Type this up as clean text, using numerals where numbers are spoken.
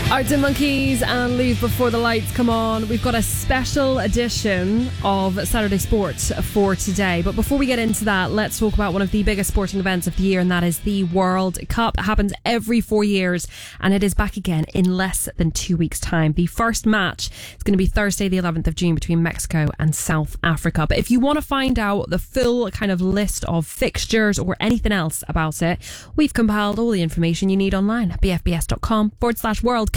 Arctic Monkeys and Leave Before the Lights come on. We've got a special edition of Saturday Sports for today. But before we get into that, let's talk about one of the biggest sporting events of the year, and that is the World Cup. It happens every 4 years, and it is back again in less than 2 weeks' time. The first match is going to be Thursday, the 11th of June, between Mexico and South Africa. But if you want to find out the full kind of list of fixtures or anything else about it, we've compiled all the information you need online at bfbs.com/World Cup.